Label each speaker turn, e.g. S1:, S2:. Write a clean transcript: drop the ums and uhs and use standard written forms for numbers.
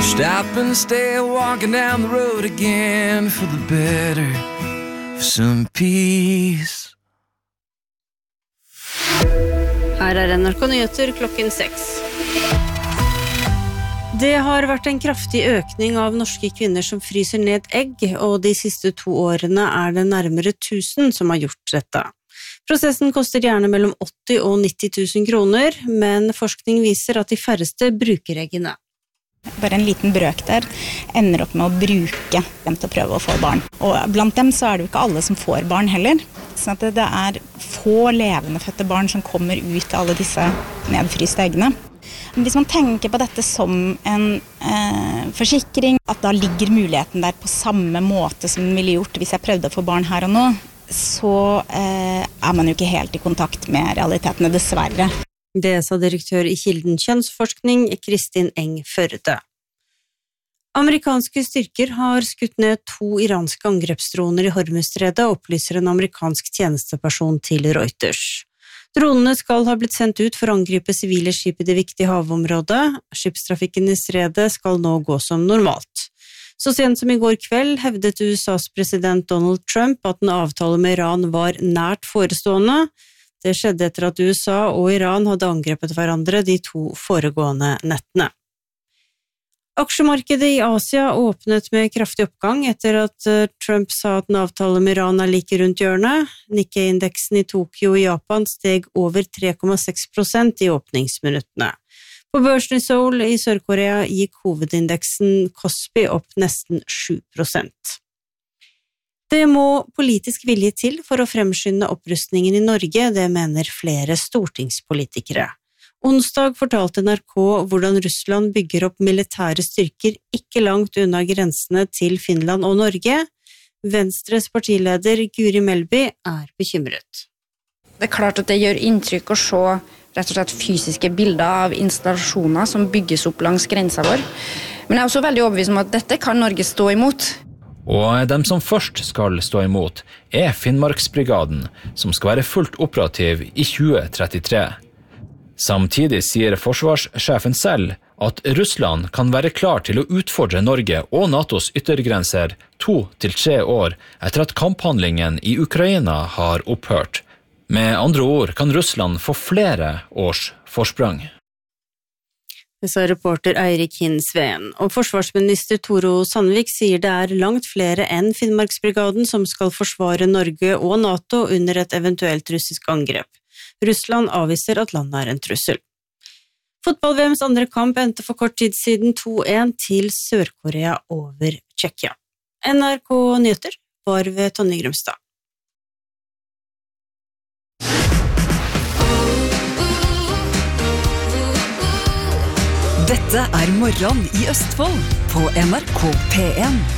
S1: Stop and stay walking down the road again for the better, for some peace.
S2: Her NRK Nyheter klokken 6. Det har vært en kraftig økning av norske kvinner som fryser ned egg, og de siste 2 årene det nærmere 1000 som har gjort dette. Prosessen koster gjerne mellom 80 og 90 000 kroner, men forskning viser at de færreste bruker eggene.
S3: Bare en liten brøkdel ender opp med å bruke dem til å prøve å få barn. Og blant dem så det jo ikke alle som får barn heller. Så at det få levende fødte barn som kommer ut av alle disse nedfryste eggene. Hvis man tenker på dette som en forsikring, at da ligger muligheten der på samme måte som den ville gjort hvis jeg prøvde å få barn her og nå, så man jo ikke helt i kontakt med realitetene, dessverre.
S2: Det sa direktør i Kilden kjønnsforskning, Kristin Eng Førde. Amerikanske styrker har skutt ned 2 iranske angrepsdroner i Hormuzstredet, opplyser en amerikansk tjenesteperson til Reuters. Dronene skal ha blitt sendt ut for å angripe sivile skip i det viktige havområdet. Skipstrafikken i stredet skal nå gå som normalt. Så sent som i går kveld hevdet USAs president Donald Trump at en avtale med Iran var nært forestående. Det skjedde etter at USA og Iran hadde angrepet hverandre de 2 foregående nettene. Aksjemarkedet i Asia åpnet med kraftig oppgang etter at Trump sa at en avtale med Iran like rundt hjørnet. Nikkei-indeksen i Tokyo i Japan steg over 3,6% i åpningsminuttene. På børsen i Seoul i Sør-Korea gikk hovedindeksen Kospi opp nesten 7%. Det må politisk vilje til for å fremskynde opprustningen i Norge, det mener flere stortingspolitikere. Onsdag fortalte NRK hvordan Russland bygger opp militære styrker ikke langt unna grensene til Finland og Norge. Venstres partileder Guri Melby bekymret.
S4: Det klart at det gjør inntrykk å se rett og slett fysiske bilder av installasjoner som bygges opp langs grensa vår. Men jeg også veldig overbevist om at dette kan Norge stå imot.
S5: Og dem som først skal stå imot Finnmarksbrigaden, som skal være fullt operativ i 2033. Samtidig sier forsvarssjefen selv at Russland kan være klar til å utfordre Norge og NATOs yttergrenser 2 til 3 år etter at kamphandlingen i Ukraina har opphørt. Med andre ord kan Russland få flere års forsprang.
S2: Det sa reporter Eirik Hinsveen, og forsvarsminister Toro Sandvik sier det langt flere enn Finnmarksbrigaden som skal forsvare Norge og NATO under et eventuelt russisk angrep. Russland avviser at landet en trussel. Fotball-VMs andre kamp endte for kort tid siden 2-1 til Sør-Korea over Tsjekkia. NRK Nyheter var ved Tonje Grumstad.
S6: Dette morgen i Østfold på NRK P1.